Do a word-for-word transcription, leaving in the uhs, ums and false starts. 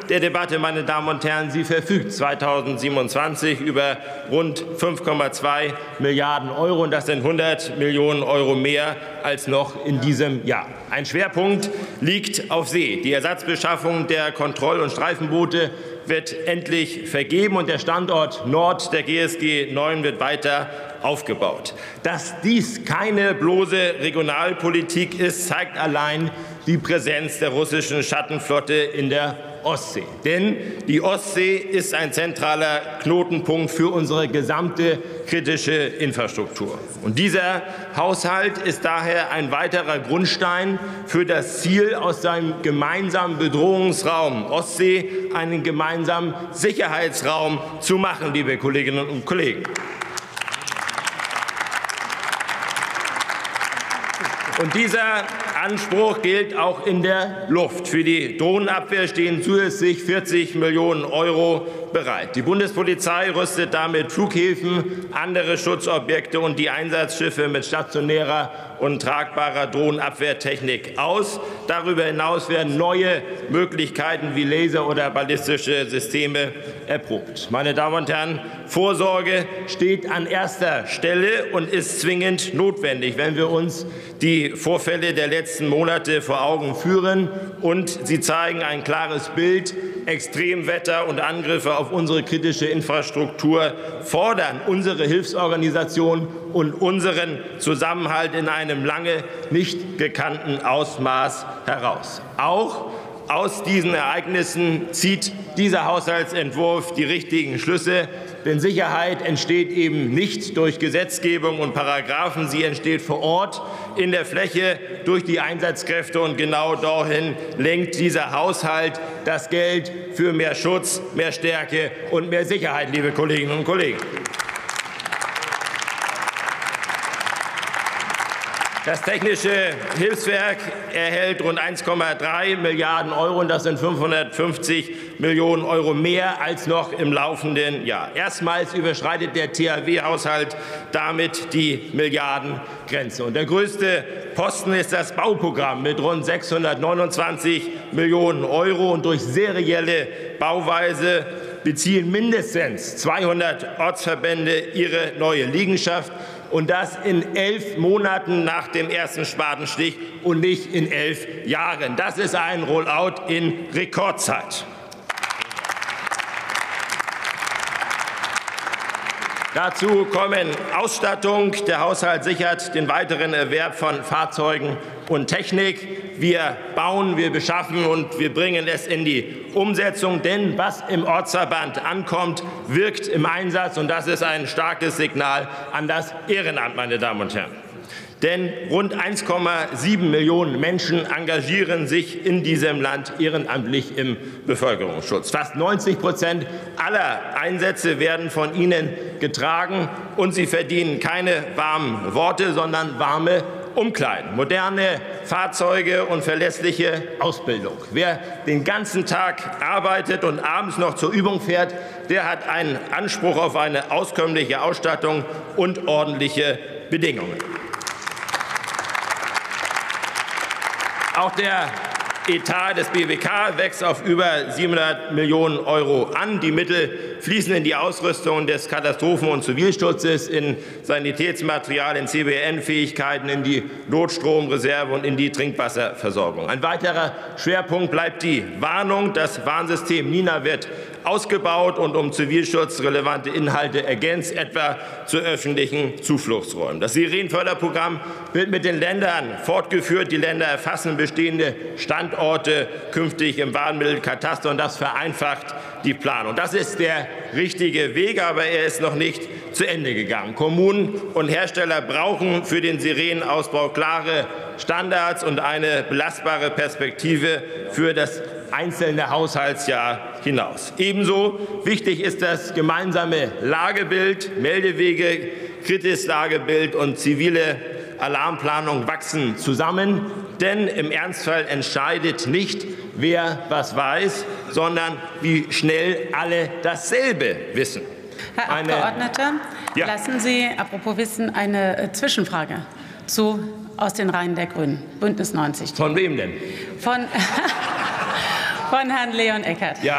der Debatte, meine Damen und Herren, sie verfügt zweitausendsiebenundzwanzig über rund fünf Komma zwei Milliarden Euro, und das sind hundert Millionen Euro mehr als noch in diesem Jahr. Ein Schwerpunkt liegt auf See. Die Ersatzbeschaffung der Kontroll- und Streifenboote wird endlich vergeben, und der Standort Nord der G S G neun wird weiter aufgebaut. Dass dies keine bloße Regionalpolitik ist, zeigt allein die Präsenz der russischen Schattenflotte in der Ostsee. Denn die Ostsee ist ein zentraler Knotenpunkt für unsere gesamte kritische Infrastruktur. Und dieser Haushalt ist daher ein weiterer Grundstein für das Ziel, aus seinem gemeinsamen Bedrohungsraum Ostsee einen gemeinsamen Sicherheitsraum zu machen, liebe Kolleginnen und Kollegen. Und dieser Anspruch gilt auch in der Luft. Für die Drohnenabwehr stehen zusätzlich vierzig Millionen Euro bereit. Die Bundespolizei rüstet damit Flughäfen, andere Schutzobjekte und die Einsatzschiffe mit stationärer und tragbarer Drohnenabwehrtechnik aus. Darüber hinaus werden neue Möglichkeiten wie Laser- oder ballistische Systeme erprobt. Meine Damen und Herren, Vorsorge steht an erster Stelle und ist zwingend notwendig, wenn wir uns die Vorfälle der letzten Monate vor Augen führen. Und sie zeigen ein klares Bild. Extremwetter und Angriffe auf unsere kritische Infrastruktur fordern unsere Hilfsorganisationen und unseren Zusammenhalt in einem lange nicht gekannten Ausmaß heraus. Auch aus diesen Ereignissen zieht dieser Haushaltsentwurf die richtigen Schlüsse. Denn Sicherheit entsteht eben nicht durch Gesetzgebung und Paragraphen. Sie entsteht vor Ort in der Fläche durch die Einsatzkräfte. Und genau dahin lenkt dieser Haushalt das Geld für mehr Schutz, mehr Stärke und mehr Sicherheit, liebe Kolleginnen und Kollegen. Das Technische Hilfswerk erhält rund eins Komma drei Milliarden Euro, und das sind fünfhundertfünfzig Millionen Euro mehr als noch im laufenden Jahr. Erstmals überschreitet der T H W-Haushalt damit die Milliardengrenze. Und der größte Posten ist das Bauprogramm mit rund sechshundertneunundzwanzig Millionen Euro. Und durch serielle Bauweise beziehen mindestens zweihundert Ortsverbände ihre neue Liegenschaft. Und das in elf Monaten nach dem ersten Spatenstich und nicht in elf Jahren. Das ist ein Rollout in Rekordzeit. Dazu kommen Ausstattung. Der Haushalt sichert den weiteren Erwerb von Fahrzeugen und Technik. Wir bauen, wir beschaffen und wir bringen es in die Umsetzung. Denn was im Ortsverband ankommt, wirkt im Einsatz. Und das ist ein starkes Signal an das Ehrenamt, meine Damen und Herren. Denn rund eins Komma sieben Millionen Menschen engagieren sich in diesem Land ehrenamtlich im Bevölkerungsschutz. Fast neunzig Prozent aller Einsätze werden von ihnen getragen, und sie verdienen keine warmen Worte, sondern warme Umkleiden, moderne Fahrzeuge und verlässliche Ausbildung. Wer den ganzen Tag arbeitet und abends noch zur Übung fährt, der hat einen Anspruch auf eine auskömmliche Ausstattung und ordentliche Bedingungen. Auch der Etat des B W K wächst auf über siebenhundert Millionen Euro an. Die Mittel fließen in die Ausrüstung des Katastrophen- und Zivilschutzes, in Sanitätsmaterial, in C B N-Fähigkeiten, in die Notstromreserve und in die Trinkwasserversorgung. Ein weiterer Schwerpunkt bleibt die Warnung. Das Warnsystem Nina wird ausgebaut und um zivilschutzrelevante Inhalte ergänzt, etwa zu öffentlichen Zufluchtsräumen. Das Sirenenförderprogramm wird mit den Ländern fortgeführt. Die Länder erfassen bestehende Standorte künftig im Warnmittelkataster, und das vereinfacht die Planung. Das ist der richtige Weg, aber er ist noch nicht zu Ende gegangen. Kommunen und Hersteller brauchen für den Sirenenausbau klare Standards und eine belastbare Perspektive für das einzelne Haushaltsjahr hinaus. Ebenso wichtig ist das gemeinsame Lagebild. Meldewege, Kritislagebild und zivile Alarmplanung wachsen zusammen. Denn im Ernstfall entscheidet nicht, wer was weiß, sondern wie schnell alle dasselbe wissen. Herr Eine, Abgeordneter, ja. lassen Sie, apropos Wissen, eine äh, Zwischenfrage zu, aus den Reihen der Grünen, Bündnis neunzig. Von wem denn? Von, von Herrn Leon Eckert. Ja.